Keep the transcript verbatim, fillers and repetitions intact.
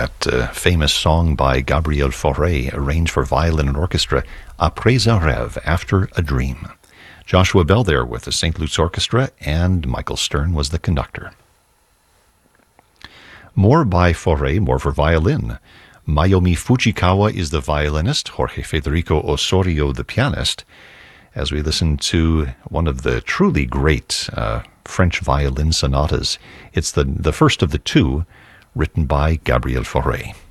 that uh, famous song by Gabriel Fauré, arranged for violin and orchestra, Après un rêve, After a Dream. Joshua Bell there with the Saint Luke's Orchestra, and Michael Stern was the conductor. More by Fauré, more for violin. Mayumi Fujikawa is the violinist, Jorge Federico Osorio the pianist, as we listen to one of the truly great uh, French violin sonatas. It's the, the first of the two written by Gabriel Fauré.